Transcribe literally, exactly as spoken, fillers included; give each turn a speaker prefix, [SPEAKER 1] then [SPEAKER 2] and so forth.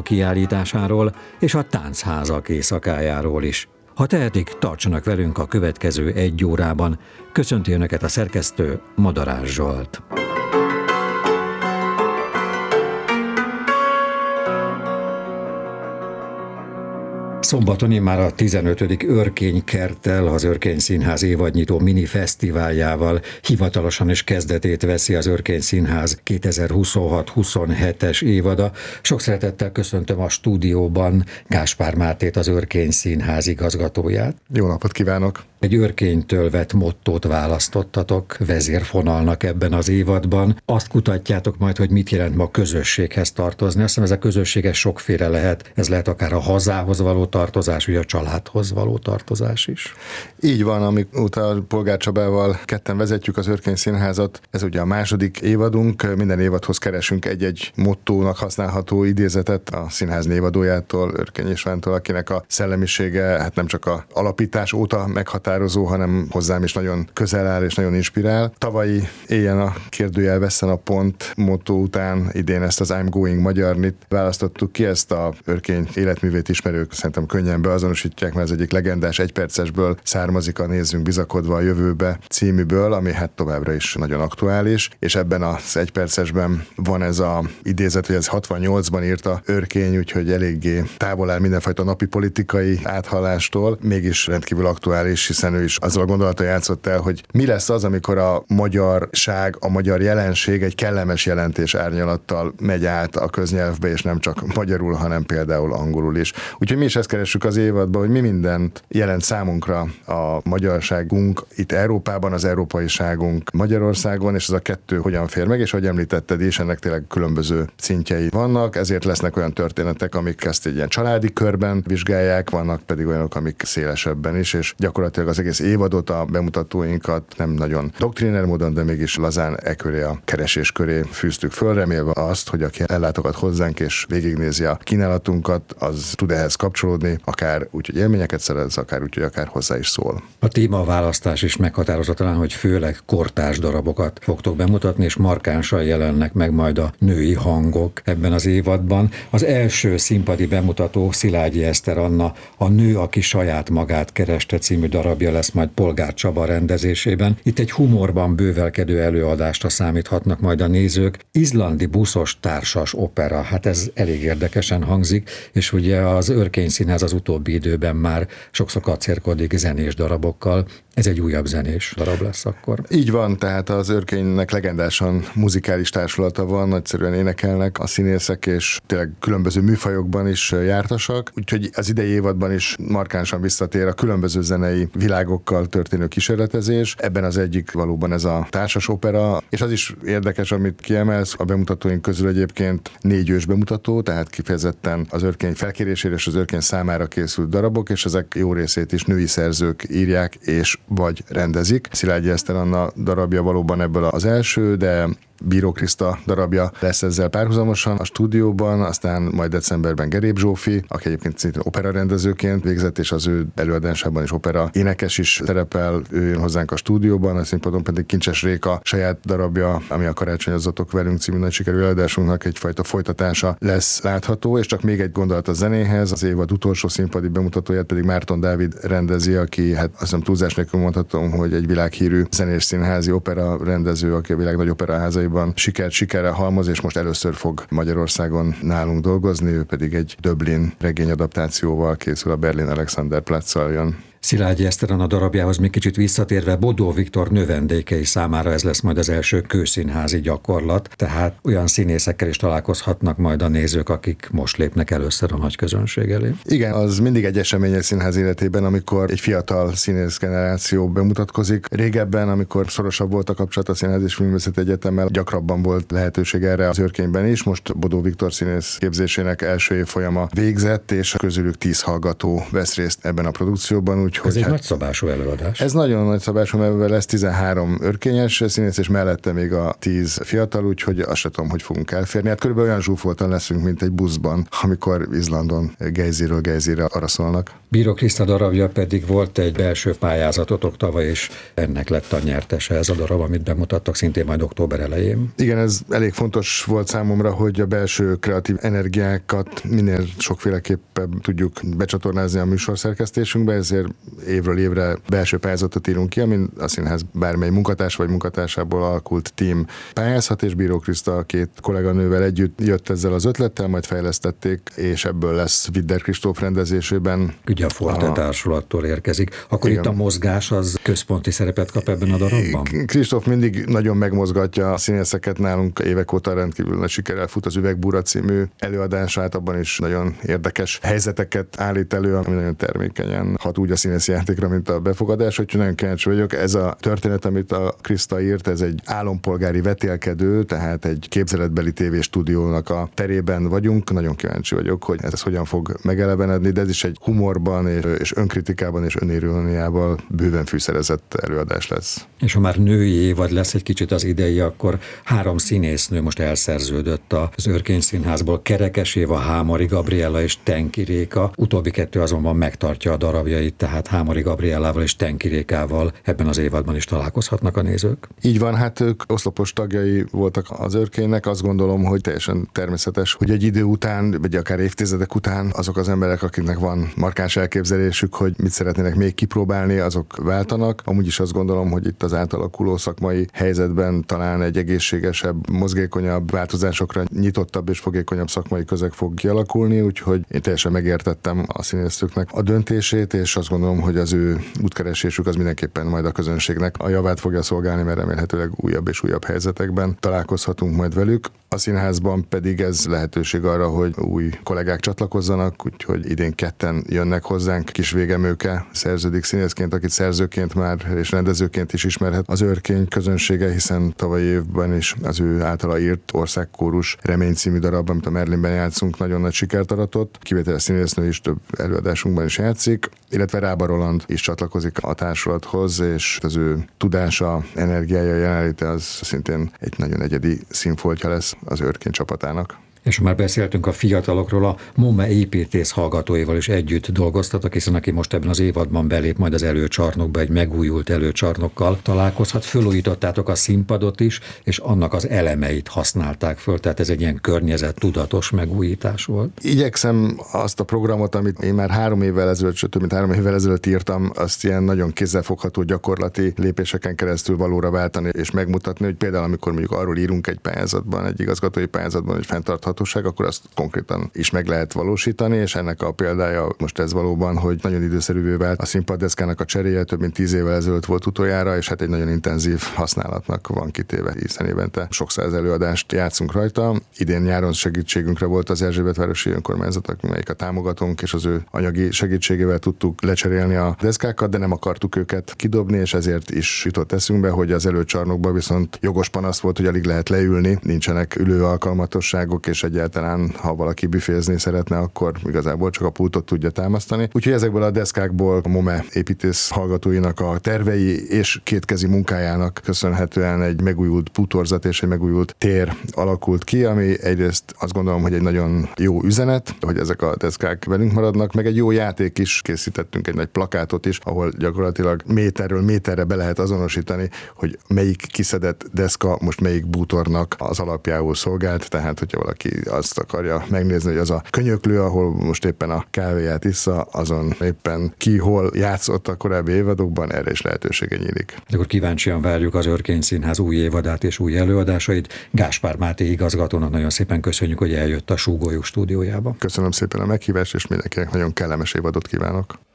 [SPEAKER 1] kiállításáról és a táncházak éjszakájáról is. Ha tehetik, tartsanak velünk a következő egy órában. Köszönti Önöket a szerkesztő, Madarás Zsolt. Szombaton immár a tizenötödik Örkény-kerttel, az Örkény Színház évadnyitó mini fesztiváljával hivatalosan is kezdetét veszi az Örkény Színház kétezer-huszonhat huszonhetes évada. Sok szeretettel köszöntöm a stúdióban Gáspár Mártét, az Örkény Színház igazgatóját.
[SPEAKER 2] Jó napot kívánok!
[SPEAKER 1] Egy örkénytől vett mottót választottatok vezérfonalnak ebben az évadban. Azt kutatjátok majd, hogy mit jelent ma közösséghez tartozni. Azt hiszem, ez a közösséges sokféle lehet. Ez lehet akár a hazához való tartozás, vagy a családhoz való tartozás is.
[SPEAKER 2] Így van, amióta Polgár Csabával ketten vezetjük az Örkény Színházat. Ez ugye a második évadunk. Minden évadhoz keresünk egy-egy mottónak használható idézetet a színház névadójától, Örkény Istvántól, akinek a szellemisége hát nem csak a alapítás óta meghatározó, hanem hozzám is nagyon közel áll és nagyon inspirál. Tavalyi éjjel a kérdőjel vesszen a pont motto után idén ezt az I'm Going Magyarnit választottuk ki, ezt a Örkény életművét ismerők szerintem könnyen beazonosítják, mert ez egyik legendás egypercesből származik a Nézzünk bizakodva a jövőbe címűből, ami hát továbbra is nagyon aktuális, és ebben az egypercesben van ez a idézet, hogy ez hatvannyolcban írta Örkény, úgyhogy eléggé távol áll mindenfajta napi politikai áthallástól, mégis rendkívül aktuális, hiszen ő is azzal a gondolattal játszott el, hogy mi lesz az, amikor a magyarság, a magyar jelenség egy kellemes jelentés árnyalattal megy át a köznyelvbe, és nem csak magyarul, hanem például angolul is. Úgyhogy mi is ezt keressük az évadban, hogy mi mindent jelent számunkra a magyarságunk itt Európában, az európaiságunk Magyarországon, és ez a kettő hogyan fér meg, és ahogy említetted is, ennek tényleg különböző szintjei vannak, ezért lesznek olyan történetek, amik ezt egy ilyen családi körben vizsgálják, vannak pedig olyanok, amik szélesebben is, és gyakorlatilag az egész évadot, a bemutatóinkat nem nagyon doktriner módon, de mégis lazán e köré, a keresés köré fűztük föl, remélve azt, hogy aki ellátogat hozzánk és végignézi a kínálatunkat, az tud ehhez kapcsolódni, akár úgy, hogy élményeket szerez, akár úgy, hogy akár hozzá is szól.
[SPEAKER 1] A témaválasztás is meghatározza talán, hogy főleg kortárs darabokat fogtok bemutatni, és markánsan jelennek meg majd a női hangok ebben az évadban. Az első színpadi bemutató Szilágyi Eszter Anna, a Nő, aki saját magát kereste című darabja lesz majd Polgár Csaba rendezésében. Itt egy humorban bővelkedő előadásra számíthatnak majd a nézők. Izlandi buszos társas opera, hát ez elég érdekesen hangzik, és ugye az Örkény Színház az utóbbi időben már sokszor kacérkodik zenés darabokkal. Ez egy újabb zenés darab lesz akkor.
[SPEAKER 2] Így van, tehát az Örkénynek legendásan muzikális társulata van, nagyszerűen énekelnek a színészek, és tényleg különböző műfajokban is jártasak, úgyhogy az idei évadban is markánsan visszatér a különböző zenei világokkal történő kísérletezés. Ebben az egyik valóban ez a társas opera, és az is érdekes, amit kiemelsz, a bemutatóink közül egyébként négy ős bemutató, tehát kifejezetten az Örkény felkérésére és az Örkény számára készült darabok, és ezek jó részét is női szerzők írják, és vagy rendezik. Szilágyi Eszter Anna darabja valóban ebből az első, de Bíró Kriszta darabja lesz ezzel párhuzamosan a stúdióban, aztán majd decemberben Gerép Zsófi, aki egyébként szintén operarendezőként végzett, és az ő előadásában is opera énekes is szerepel, ő jön hozzánk a stúdióban, a színpadon pedig Kincses Réka saját darabja, ami a Karácsonyozzatok velünk című nagy sikerű előadásunknak egyfajta folytatása lesz látható, és csak még egy gondolat a zenéhez, az évad utolsó színpadi bemutatóját pedig Márton Dávid rendezi, aki hát azt hiszem túlzás nélkül mondhatom, hogy egy világhírű zenés színházi opera rendező, aki a világ nagy operaházai sikert sikerrel halmoz, és most először fog Magyarországon nálunk dolgozni, ő pedig egy Döblin regényadaptációval készül, a Berlin Alexanderplatz-szal jön.
[SPEAKER 1] Szilágyi Eszter Anna darabjához még kicsit visszatérve, Bodó Viktor növendékei számára ez lesz majd az első kőszínházi gyakorlat, tehát olyan színészekkel is találkozhatnak majd a nézők, akik most lépnek először a nagy közönség elé.
[SPEAKER 2] Igen, az mindig egy esemény a színház életében, amikor egy fiatal színész generáció bemutatkozik. Régebben, amikor szorosabb volt a kapcsolat a Színház és Filmművészeti Egyetemmel, gyakrabban volt lehetőség erre az Örkényben is. Most Bodó Viktor színész képzésének első évfolyama végzett, és közülük tíz hallgató vesz részt ebben a produkcióban, úgyhogy...
[SPEAKER 1] Ez egy
[SPEAKER 2] hát,
[SPEAKER 1] nagyszabású előadás.
[SPEAKER 2] Ez nagyon nagyszabású, mert lesz tizenhárom örkényes színész, és mellette még a tíz fiatal, úgyhogy azt sem tudom, hogy fogunk elférni. Hát körülbelül olyan zsúfoltan leszünk, mint egy buszban, amikor Izlandon gejzéről gejzére araszolnak.
[SPEAKER 1] Bíró Kriszta darabja pedig volt egy belső pályázatotok tavaly, és ennek lett a nyertese ez a darab, amit bemutattak szintén majd október elején.
[SPEAKER 2] Igen, ez elég fontos volt számomra, hogy a belső kreatív energiákat minél sokféleképpen tudjuk becsatornázni a műsorszerkesztésünkbe, ezért évről évre belső pályázatot írunk ki, amin a színház bármely munkatárs vagy munkatársából alakult tím pályázhat, és Bíró Kriszta két kolléganővel együtt jött ezzel az ötlettel, majd fejlesztették, és ebből lesz Vidder Kristóf rendezésében.
[SPEAKER 1] Ugye a Forte a... társulattól érkezik. Akkor igen. Itt a mozgás az központi szerepet kap ebben a darabban?
[SPEAKER 2] Kristóf mindig nagyon megmozgatja a színészeket, nálunk évek óta rendkívül nagy sikerrel fut az Üvegbúra című előadását, abban is nagyon érdekes helyzeteket állít elő, ami nagyon termékenyen hat úgy a színészi játékra, mint a befogadás, úgyhogy nagyon kíváncsi vagyok. Ez a történet, amit a Kriszta írt, ez egy állampolgári vetélkedő, tehát egy képzeletbeli tévéstúdiónak a terében vagyunk. Nagyon kíváncsi vagyok, hogy ez hogyan fog megelevenedni, de ez is egy humorban és, és önkritikában és öniróniával bőven fűszerezett előadás lesz.
[SPEAKER 1] És ha már női évad lesz egy kicsit az idei, akkor három színésznő most elszerződött az Örkény Színházból. Kerekes Éva, Hámori Gabriella és Tenki Réka. Utóbbi kettő azonban megtartja a darabjait, tehát Hámori Gabriellával és Tenki Rékával ebben az évadban is találkozhatnak a nézők.
[SPEAKER 2] Így van, hát ők oszlopos tagjai voltak az Örkénynek. Azt gondolom, hogy teljesen természetes, hogy egy idő után, vagy akár évtizedek után azok az emberek, akiknek van markáns elképzelésük, hogy mit szeretnének még kipróbálni, azok váltanak. Amúgy is azt gondolom, hogy itt az átalakuló szakmai helyzetben talán egy egészségesebb, mozgékonyabb, változásokra nyitottabb és fogékonyabb szakmai közeg fog kialakulni, úgyhogy én teljesen megértettem a színésztőknek a döntését, és azt gondolom, hogy az ő útkeresésük az mindenképpen majd a közönségnek a javát fogja szolgálni, mert remélhetőleg újabb és újabb helyzetekben találkozhatunk majd velük. A színházban pedig ez lehetőség arra, hogy új kollégák csatlakozzanak, úgyhogy idén ketten jönnek hozzánk. Kis Végemőke szerződik színészként, akit szerzőként már és rendezőként is ismerhet az Örkény közönsége, hiszen tavalyi évben is az ő általa írt Országkórus Remény című darab, amit a Merlinben játszunk, nagyon nagy sikert aratott. Kivételes színésznő is több előadásunkban is játszik, illetve Rába Roland is csatlakozik a társulathoz, és az ő tudása, energiája, jelenléte az szintén egy nagyon egyedi színfoltja lesz az Örkény csapatának.
[SPEAKER 1] És már beszéltünk a fiatalokról, a MOME építész hallgatóival is együtt dolgoztatok, hiszen aki most ebben az évadban belép majd az előcsarnokba, egy megújult előcsarnokkal találkozhat. Fölújítottátok a színpadot is, és annak az elemeit használták föl, tehát ez egy ilyen környezettudatos megújítás volt.
[SPEAKER 2] Igyekszem azt a programot, amit én már három évvel ezelőtt, sőt több mint három évvel ezelőtt írtam, azt ilyen nagyon kézzelfogható gyakorlati lépéseken keresztül valóra váltani és megmutatni, hogy például amikor mondjuk arról írunk egy pályázatban, egy igazgatói pályázatban, hogy fenntartható, akkor azt konkrétan is meg lehet valósítani, és ennek a példája most ez valóban, hogy nagyon időszerűvé vált a színpaddeszkának a cseréje, több mint tíz évvel ezelőtt volt utoljára, és hát egy nagyon intenzív használatnak van kitéve, hiszen évente sok száz előadást játszunk rajta. Idén nyáron segítségünkre volt az Erzsébetvárosi Önkormányzat, amelyik a támogatónk, és az ő anyagi segítségével tudtuk lecserélni a deszkákat, de nem akartuk őket kidobni, és ezért is jutott eszünkbe, hogy az előcsarnokban viszont jogos panasz volt, hogy alig lehet leülni, nincsenek ülő alkalmatosságok, és egyáltalán, ha valaki büfézni szeretne, akkor igazából csak a pultot tudja támasztani. Úgyhogy ezekből a deszkákból a MOME építész hallgatóinak a tervei és kétkezi munkájának köszönhetően egy megújult bútorzat és egy megújult tér alakult ki, ami egyrészt azt gondolom, hogy egy nagyon jó üzenet, hogy ezek a deszkák velünk maradnak, meg egy jó játék is, készítettünk egy nagy plakátot is, ahol gyakorlatilag méterről méterre be lehet azonosítani, hogy melyik kiszedett deszka most melyik bútornak az alapjául szolgált, tehát hogyha valaki azt akarja megnézni, hogy az a könyöklő, ahol most éppen a kávéját issza, azon éppen ki hol játszott a korábbi évadokban, erre is lehetősége nyílik.
[SPEAKER 1] Akkor kíváncsian várjuk az Örkény Színház új évadát és új előadásait. Gáspár Máté igazgatónak nagyon szépen köszönjük, hogy eljött a Súgólyuk stúdiójába.
[SPEAKER 2] Köszönöm szépen a meghívást, és mindenkinek nagyon kellemes évadot kívánok.